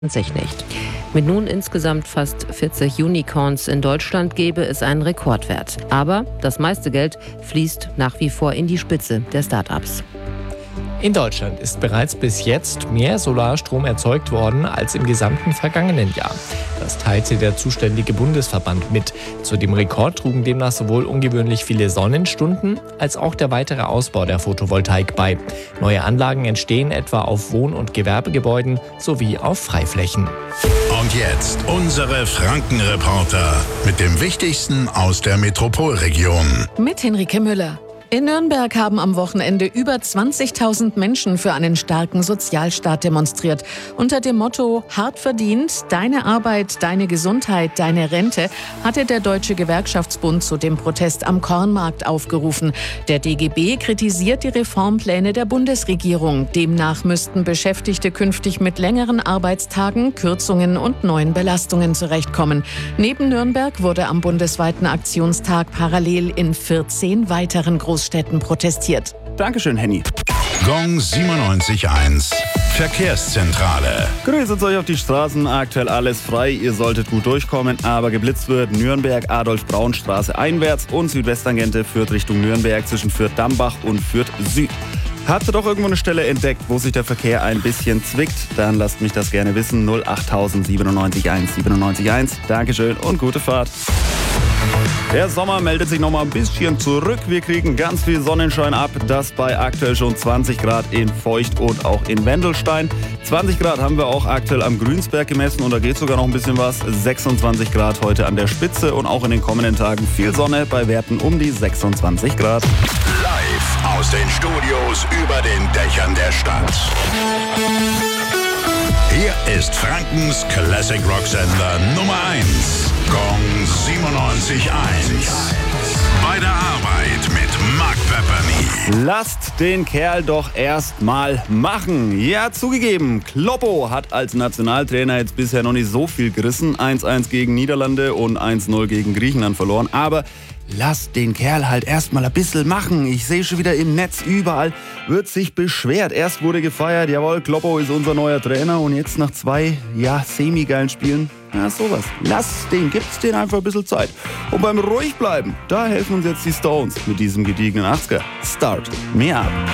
sich nicht. Mit nun insgesamt fast 40 Unicorns in Deutschland gäbe es einen Rekordwert. Aber das meiste Geld fließt nach wie vor in die Spitze der Start-ups. In Deutschland ist bereits bis jetzt mehr Solarstrom erzeugt worden als im gesamten vergangenen Jahr. Das teilte der zuständige Bundesverband mit. Zu dem Rekord trugen demnach sowohl ungewöhnlich viele Sonnenstunden als auch der weitere Ausbau der Photovoltaik bei. Neue Anlagen entstehen etwa auf Wohn- und Gewerbegebäuden sowie auf Freiflächen. Und jetzt unsere Franken-Reporter mit dem Wichtigsten aus der Metropolregion. Mit Henrike Müller. In Nürnberg haben am Wochenende über 20.000 Menschen für einen starken Sozialstaat demonstriert. Unter dem Motto „Hart verdient, deine Arbeit, deine Gesundheit, deine Rente" hatte der Deutsche Gewerkschaftsbund zu dem Protest am Kornmarkt aufgerufen. Der DGB kritisiert die Reformpläne der Bundesregierung. Demnach müssten Beschäftigte künftig mit längeren Arbeitstagen, Kürzungen und neuen Belastungen zurechtkommen. Neben Nürnberg wurde am bundesweiten Aktionstag parallel in 14 weiteren Großstädten protestiert. Dankeschön, Henny. Gong 97.1 Verkehrszentrale. Grüßt euch auf die Straßen, aktuell alles frei, ihr solltet gut durchkommen, aber geblitzt wird Nürnberg, Adolf-Braun-Straße einwärts und Südwesttangente führt Richtung Nürnberg zwischen Fürth-Dambach und Fürth-Süd. Habt ihr doch irgendwo eine Stelle entdeckt, wo sich der Verkehr ein bisschen zwickt? Dann lasst mich das gerne wissen. 08000 97.1 97.1. Dankeschön und gute Fahrt. Der Sommer meldet sich noch mal ein bisschen zurück. Wir kriegen ganz viel Sonnenschein ab. Das bei aktuell schon 20 Grad in Feucht und auch in Wendelstein. 20 Grad haben wir auch aktuell am Grünsberg gemessen und da geht sogar noch ein bisschen was. 26 Grad heute an der Spitze und auch in den kommenden Tagen viel Sonne bei Werten um die 26 Grad. Live aus den Studios über den Dächern der Stadt. Hier ist Frankens Classic Rock Sender Nummer 1. Gong 97.1. Bei der Arbeit mit Mark Pepperny. Lasst den Kerl doch erst mal machen. Ja, zugegeben, Kloppo hat als Nationaltrainer jetzt bisher noch nicht so viel gerissen. 1-1 gegen Niederlande und 1-0 gegen Griechenland verloren. Aber lasst den Kerl halt erst mal ein bisschen machen. Ich sehe schon wieder im Netz, überall wird sich beschwert. Erst wurde gefeiert, jawohl, Kloppo ist unser neuer Trainer. Und jetzt nach 2, semi-geilen Spielen, sowas. Gibt's den einfach ein bisschen Zeit. Und beim ruhig bleiben, da helfen uns jetzt die Stones mit diesem gediegenen 80er. Start me up.